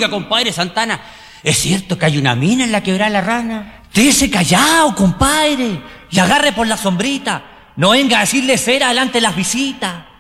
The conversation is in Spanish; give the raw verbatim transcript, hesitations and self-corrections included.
Oiga, compadre Santana, ¿es cierto que hay una mina en la Quebrada La Rana? Tese callado, compadre, y agarre por la sombrita. No venga a decirle cera delante de las visitas.